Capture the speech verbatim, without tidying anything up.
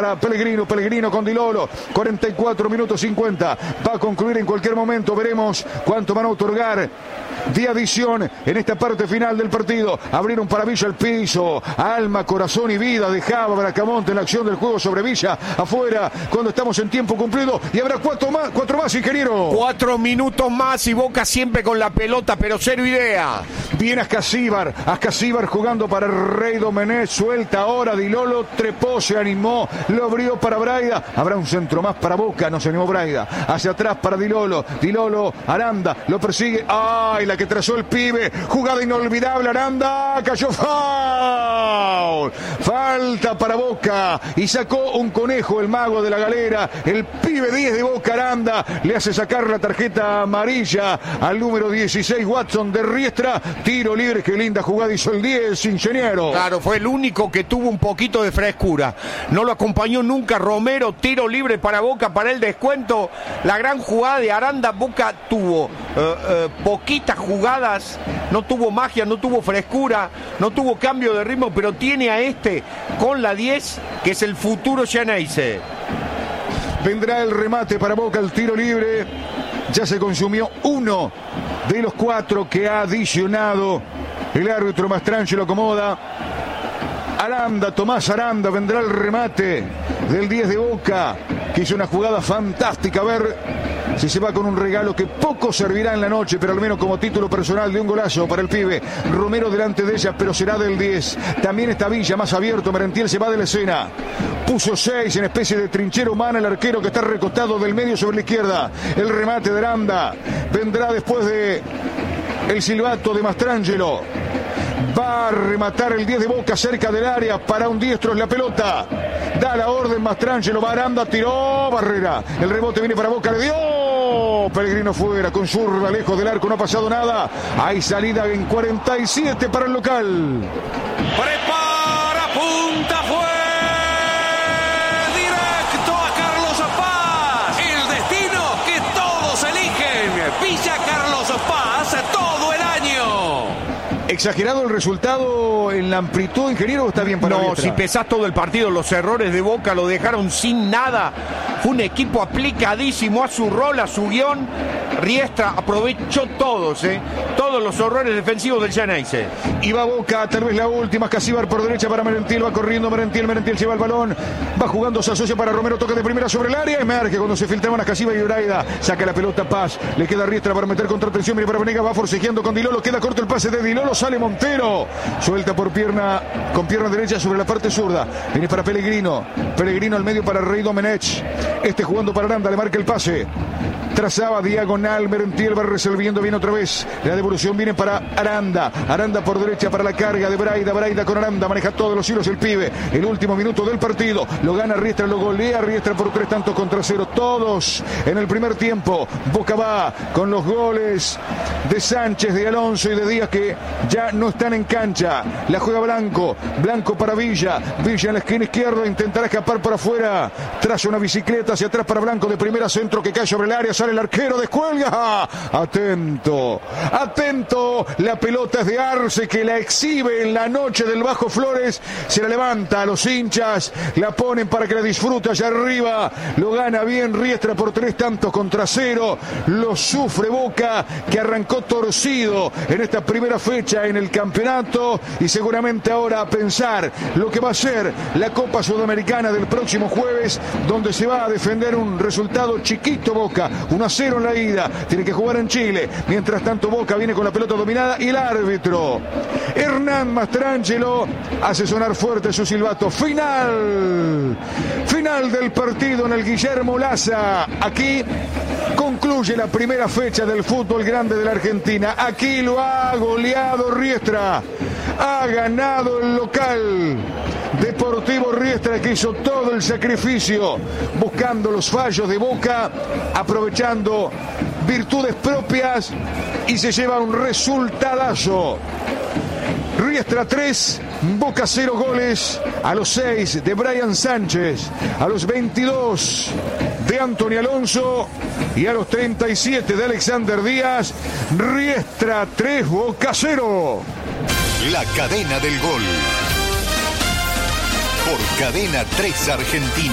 para Pellegrino, Pellegrino con Di Lolo, cuarenta y cuatro minutos cincuenta, va a concluir en cualquier momento, veremos cuánto van a otorgar de adición en esta parte final del partido. Abrieron para Villa el piso, alma, corazón y vida dejaba Bracamonte en la acción del juego sobre Villa, afuera cuando estamos en tiempo cumplido, y habrá cuatro más, cuatro más, ingeniero. Cuatro minutos más y Boca siempre con la pelota, pero cero idea. Viene Ascasíbar, Ascasíbar jugando para el Rey Domenech, suelta ahora Di Lolo, trepó, se animó, lo abrió para Braida, habrá un centro más para Boca, no se animó Braida, hacia atrás para Di Lolo, Di Lolo, Aranda, lo persigue, ¡ay! La que trazó el pibe, jugada inolvidable, Aranda, cayó, foul, falta para Boca, y sacó un conejo el mago de la galera, el pibe diez de Boca, Aranda, le hace sacar la tarjeta amarilla al número dieciséis, Watson de Riestra, tiro libre, qué linda jugada hizo el diez, ingeniero. Claro, fue el único que tuvo un poquito de frescura, no lo acompañó nunca Romero, tiro libre para Boca, para el descuento, la gran jugada de Aranda. Boca tuvo uh, uh, poquitas jugadas, no tuvo magia, no tuvo frescura, no tuvo cambio de ritmo, pero tiene a este con la diez, que es el futuro Xeneize. Vendrá el remate para Boca, el tiro libre, ya se consumió uno de los cuatro que ha adicionado el árbitro Mastrangelo acomoda. Aranda, Tomás Aranda, vendrá el remate del diez de Boca, que hizo una jugada fantástica. A ver si se va con un regalo que poco servirá en la noche, pero al menos como título personal de un golazo para el pibe. Romero delante de ella, pero será del diez. También está Villa más abierto, Merentiel se va de la escena. Puso seis en especie de trinchera humana el arquero que está recostado del medio sobre la izquierda. El remate de Aranda vendrá después de el silbato de Mastrangelo. Va a rematar el diez de Boca cerca del área para un diestro en la pelota. Da la orden Mastrangelo, va Aranda, tiró, barrera. El rebote viene para Boca, le dio. Pellegrino fuera con zurda, lejos del arco, no ha pasado nada. Hay salida en cuarenta y siete para el local. Prepara, punta, fue directo a Carlos Paz. El destino que todos eligen. Villa Carlos Paz todo el año. ¿Exagerado el resultado en la amplitud, ingeniero, o está bien para No, Riestra? si pesás todo el partido, los errores de Boca lo dejaron sin nada. Fue un equipo aplicadísimo a su rol, a su guión. Riestra aprovechó todos, ¿eh? todos los errores defensivos del Xeneize. Y va Boca, tal vez la última, Ascasíbar por derecha para Merentiel, va corriendo Merentiel, Merentiel lleva el balón, va jugando, se asocia para Romero, toque de primera sobre el área, emerge cuando se filtraban Ascasíbar y Braida, saca la pelota Paz, le queda Riestra para meter contratención, mire para Venegas, va forcejeando con Di Lolo, queda corto el pase de Di Lolo, sale Montero, suelta por pierna, con pierna derecha sobre la parte zurda, viene para Pellegrino, Pellegrino al medio para Rey Domenech, este jugando para Aranda, le marca el pase, trazaba diagonal, Merentiel va resolviendo bien otra vez, la devolución viene para Aranda, Aranda por derecha para la carga de Braida, Braida con Aranda, maneja todos los hilos el pibe, el último minuto del partido, lo gana Riestra, lo golea Riestra por tres tantos contra cero, todos en el primer tiempo. Boca va con los goles de Sánchez, de Alonso y de Díaz, que ya no están en cancha, la juega Blanco, Blanco para Villa, Villa en la esquina izquierda, intentará escapar por afuera, traza una bicicleta hacia atrás para Blanco, de primera centro que cae sobre el área, sale el arquero, descuelga, atento, atento, la pelota es de Arce, que la exhibe en la noche del Bajo Flores, se la levanta a los hinchas, la ponen para que la disfrute allá arriba, lo gana bien Riestra por tres tantos contra cero, lo sufre Boca, que arrancó torcido en esta primera fecha en el campeonato, y seguramente ahora a pensar lo que va a ser la Copa Sudamericana del próximo jueves, donde se va a defender un resultado chiquito Boca, uno a cero en la ida, tiene que jugar en Chile, mientras tanto Boca viene con la pelota dominada, y el árbitro Hernán Mastrangelo hace sonar fuerte su silbato. Final, final del partido en el Guillermo Laza. Aquí concluye la primera fecha del fútbol grande de la Argentina. Aquí lo ha goleado Riestra, ha ganado el local. Deportivo Riestra, que hizo todo el sacrificio buscando los fallos de Boca, aprovechando virtudes propias, y se lleva un resultadazo. Riestra tres, Boca cero goles, a los seis de Brian Sánchez, a los veintidós de Antonio Alonso y a los treinta y siete de Alexander Díaz. Riestra tres, Boca cero. La cadena del gol. Por Cadena tres Argentina.